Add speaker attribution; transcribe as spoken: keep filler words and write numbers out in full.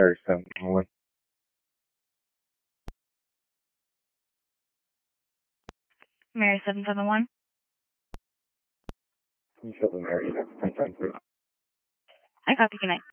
Speaker 1: Mary seven one.
Speaker 2: Mary seven seven one.
Speaker 1: seven Mary seven.
Speaker 2: I copy. Good night.